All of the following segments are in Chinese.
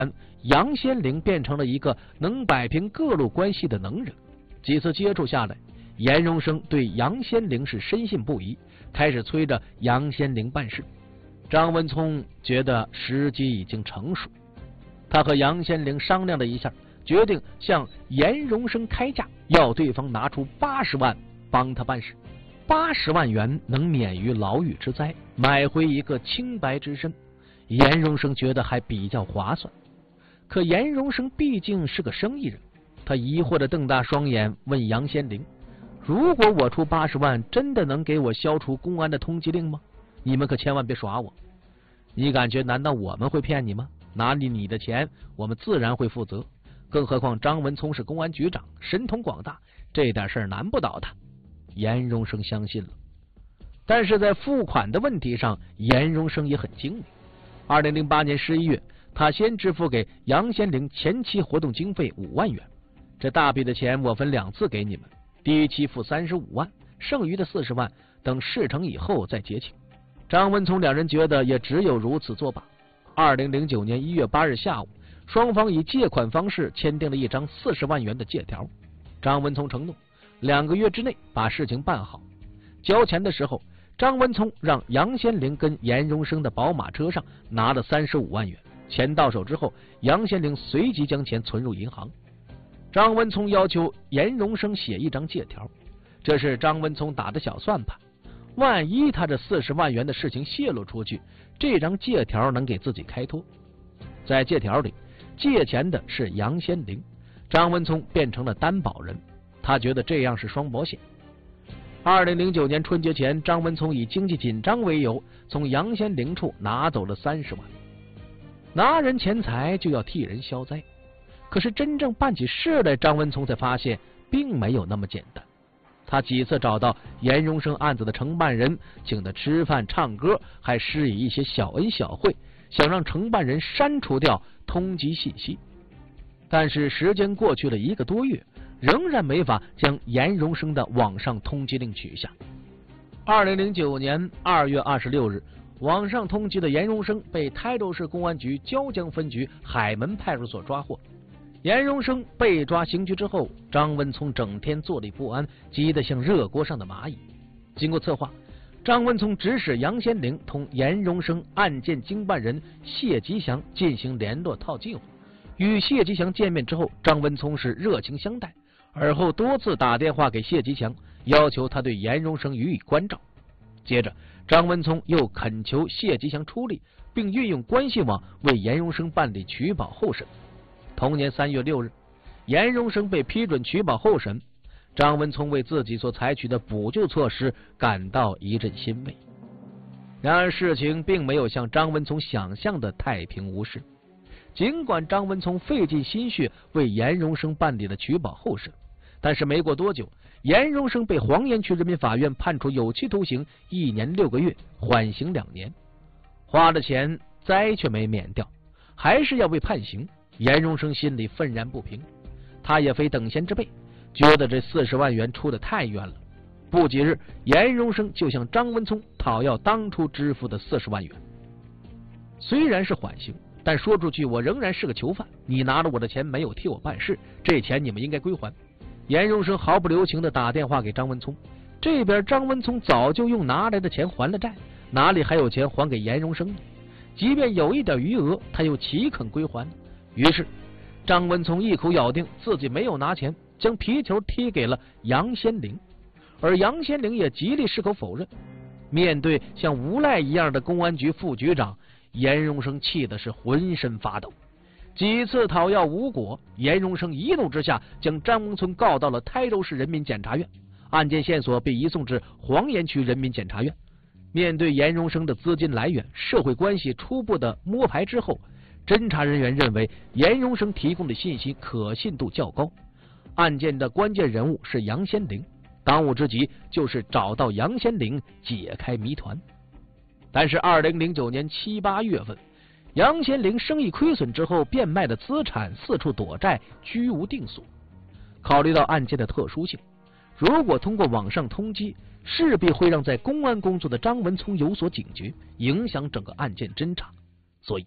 杨先龄变成了一个能摆平各路关系的能人。几次接触下来，严荣生对杨先龄是深信不疑，开始催着杨先龄办事。张文聪觉得时机已经成熟，他和杨先龄商量了一下，决定向严荣生开价，要对方拿出80万帮他办事。80万元能免于牢狱之灾，买回一个清白之身，严荣生觉得还比较划算。可严荣生毕竟是个生意人，他疑惑地瞪大双眼问杨先龄：如果我出80万，真的能给我消除公安的通缉令吗？你们可千万别耍我！你感觉难道我们会骗你吗？拿你的钱，我们自然会负责。更何况张文聪是公安局长，神通广大，这点事难不倒他。严荣生相信了，但是在付款的问题上，严荣生也很精明。2008年11月，他先支付给杨先龄前期活动经费5万元，这大笔的钱我分2次给你们，第一期付35万，剩余的40万等事成以后再结清。张文聪两人觉得也只有如此作罢。2009年1月8日下午，双方以借款方式签订了一张40万元的借条。张文聪承诺2个月之内把事情办好。交钱的时候，张文聪让杨先龄跟严荣生的宝马车上拿了35万元，钱到手之后，杨先龄随即将钱存入银行。张文聪要求严荣生写一张借条，这是张文聪打的小算盘，万一他这40万元的事情泄露出去，这张借条能给自己开脱。在借条里，借钱的是杨先龄，张文聪变成了担保人，他觉得这样是双保险。2009年春节前，张文聪以经济紧张为由，从杨先龄处拿走了30万。拿人钱财就要替人消灾，可是真正办起事来，张文聪才发现并没有那么简单。他几次找到严荣生案子的承办人，请他吃饭唱歌，还施以一些小恩小惠，想让承办人删除掉通缉信息。但是时间过去了1个多月，仍然没法将严荣生的网上通缉令取下。2009年2月26日，网上通缉的严荣生被台州市公安局椒江分局海门派出所抓获。严荣生被抓刑拘之后，张文聪整天坐立不安，急得像热锅上的蚂蚁。经过策划，张文聪指使杨先龄同严荣生案件经办人谢吉祥进行联络套近乎。与谢吉祥见面之后，张文聪是热情相待，而后多次打电话给谢吉祥，要求他对严荣生予以关照。接着，张文聪又恳求谢吉祥出力，并运用关系网为严荣生办理取保候审。同年3月6日，严荣生被批准取保候审。张文聪为自己所采取的补救措施感到一阵欣慰。然而事情并没有像张文聪想象的太平无事。尽管张文聪费尽心血为严荣生办理了取保候审，但是没过多久，严荣生被黄岩区人民法院判处有期徒刑1年6个月，缓刑2年。花了钱，灾却没免掉，还是要被判刑。严荣生心里愤然不平，他也非等闲之辈，觉得这40万元出得太冤了。不几日，严荣生就向张文聪讨要当初支付的40万元。虽然是缓刑，但说出去我仍然是个囚犯，你拿了我的钱没有替我办事，这钱你们应该归还。严荣生毫不留情地打电话给张文聪，这边张文聪早就用拿来的钱还了债，哪里还有钱还给严荣生呢？即便有一点余额，他又岂肯归还？于是张文聪一口咬定自己没有拿钱，将皮球踢给了杨先龄，而杨先龄也极力矢口否认。面对像无赖一样的公安局副局长，严荣生气的是浑身发抖。几次讨要无果，严荣生一怒之下将张文聪告到了台州市人民检察院，案件线索被移送至黄岩区人民检察院。面对严荣生的资金来源、社会关系初步的摸排之后，侦查人员认为严荣生提供的信息可信度较高，案件的关键人物是杨先龄，当务之急就是找到杨先龄，解开谜团。但是2009年7、8月份，杨先龄生意亏损之后变卖的资产，四处躲债，居无定所。考虑到案件的特殊性，如果通过网上通缉，势必会让在公安工作的张文聪有所警觉，影响整个案件侦查。所以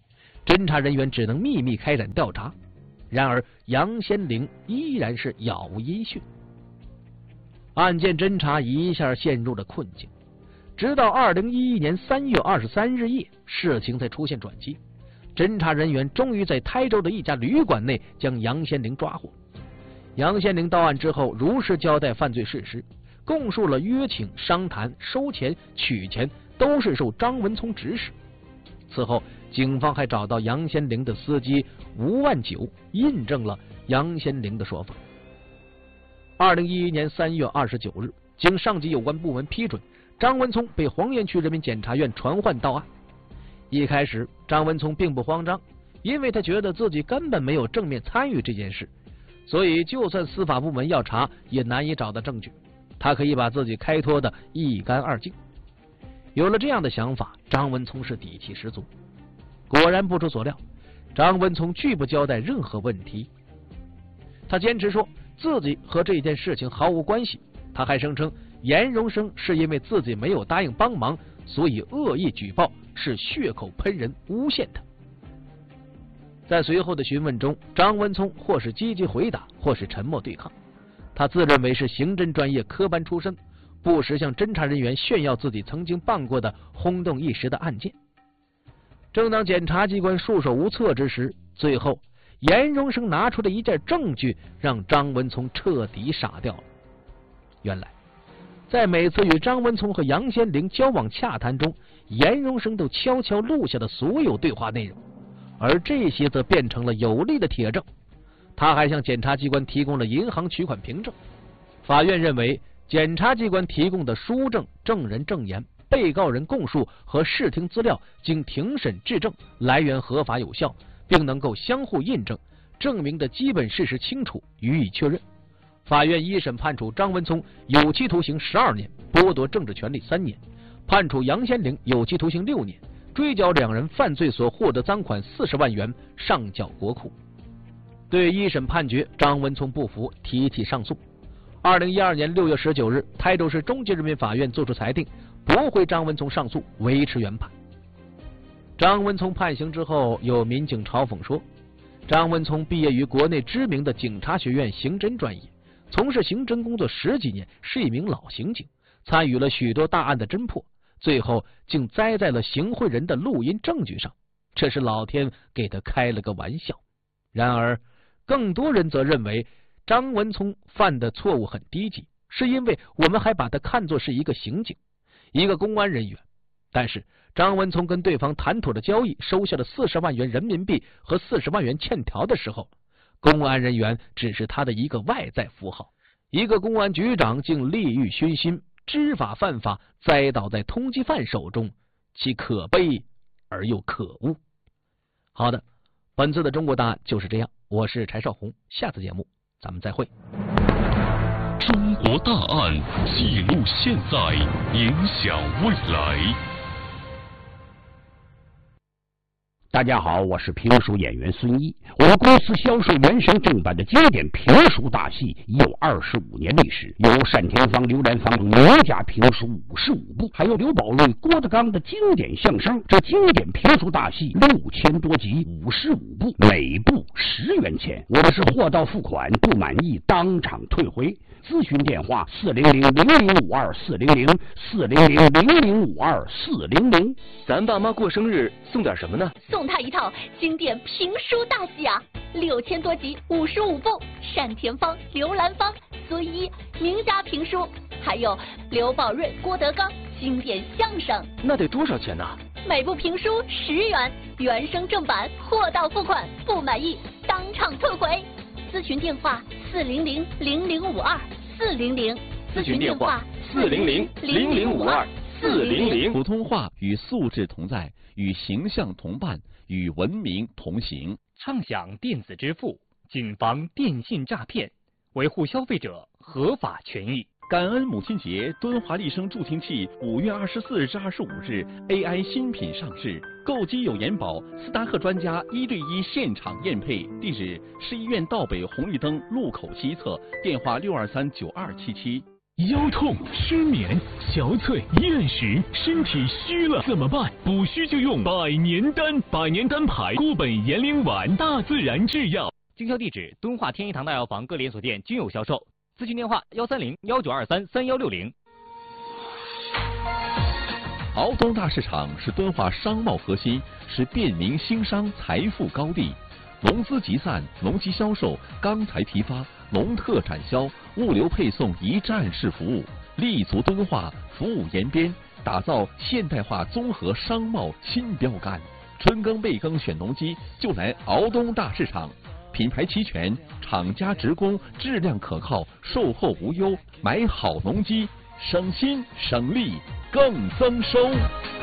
侦查人员只能秘密开展调查。然而杨先龄依然是杳无音讯，案件侦查一下陷入了困境。直到2011年3月23日夜，事情才出现转机。侦查人员终于在台州的一家旅馆内将杨先龄抓获。杨先龄到案之后，如实交代犯罪事实，供述了约请、商谈、收钱、取钱都是受张文聪指使。此后，警方还找到杨先龄的司机吴万九，印证了杨先龄的说法。2011年3月29日，经上级有关部门批准，张文聪被黄岩区人民检察院传唤到案。一开始，张文聪并不慌张，因为他觉得自己根本没有正面参与这件事，所以就算司法部门要查，也难以找到证据，他可以把自己开脱得一干二净。有了这样的想法，张文聪是底气十足。果然不出所料，张文聪拒不交代任何问题。他坚持说自己和这件事情毫无关系，他还声称严荣生是因为自己没有答应帮忙，所以恶意举报，是血口喷人，诬陷他。在随后的询问中，张文聪或是积极回答，或是沉默对抗。他自认为是刑侦专业科班出身，不时向侦查人员炫耀自己曾经办过的轰动一时的案件。正当检察机关束手无策之时，最后严荣生拿出的一件证据让张文聪彻底傻掉了。原来在每次与张文聪和杨先龄交往洽谈中，严荣生都悄悄录下的所有对话内容，而这些则变成了有力的铁证。他还向检察机关提供了银行取款凭证。法院认为检察机关提供的书证、证人证言、被告人供述和视听资料经庭审质证，来源合法有效，并能够相互印证，证明的基本事实清楚，予以确认。法院一审判处张文聪有期徒刑12年，剥夺政治权利3年，判处杨先龄有期徒刑6年，追缴两人犯罪所获得赃款40万元，上缴国库。对一审判决，张文聪不服，提起上诉。2012年6月19日，台州市中级人民法院作出裁定，驳回张文聪上诉，维持原判。张文聪判刑之后，有民警嘲讽说，张文聪毕业于国内知名的警察学院刑侦专业，从事刑侦工作10几年，是一名老刑警，参与了许多大案的侦破，最后竟栽在了行贿人的录音证据上，这是老天给他开了个玩笑。然而更多人则认为张文聪犯的错误很低级，是因为我们还把他看作是一个刑警，一个公安人员。但是张文聪跟对方谈妥了交易，收下了40万元人民币和40万元欠条的时候，公安人员只是他的一个外在符号。一个公安局长竟利欲熏心，知法犯法，栽倒在通缉犯手中，其可悲而又可恶。好的，本次的中国大案就是这样，我是柴少红，下次节目咱们再会。 中国大案记录现在，影响未来。 大家好，我是评书演员孙一。我们公司销售原声正版的经典评书大戏已有25年历史，有单田芳、刘兰芳名家评书55部，还有刘宝瑞、郭德纲的经典相声。这经典评书大戏6000多集，55部，每部10元钱。我们是货到付款，不满意当场退回。咨询电话400-0052-400，400-0052-400。 咱爸妈过生日送点什么呢？ 送他一套经典评书大戏啊，6000多集，55部，单田芳、刘兰芳、孙一名家评书，还有刘宝瑞、郭德纲经典相声。 那得多少钱呢？ 每部评书10元，原声正版，货到付款，不满意当场退回。咨询电话400-0052-400， 咨询电话400-0052-400。 普通话与素质同在，与形象同伴，与文明同行。 畅享电子支付，谨防电信诈骗，维护消费者合法权益。 感恩母亲节，敦华丽声助听器5月24日至25日 AI 新品上市，购机有延保，斯达克专家1对1现场验配，地址市医院道北红绿灯路口西侧，电话6239277。 腰痛、失眠、憔悴、厌食，身体虚了怎么办？补虚就用百年丹，百年丹牌固本延龄丸，大自然制药。 经销地址：敦化天一堂大药房各连锁店均有销售。咨询电话：130-1923-3160。 敖东大市场是敦化商贸核心，是便民兴商财富高地。农资集散、农机销售、钢材批发、农特产销、物流配送一站式服务，立足敦化，服务延边，打造现代化综合商贸新标杆。春耕备耕选农机，就来敖东大市场。品牌齐全，厂家直供，质量可靠，售后无忧。买好农机，省心省力更增收。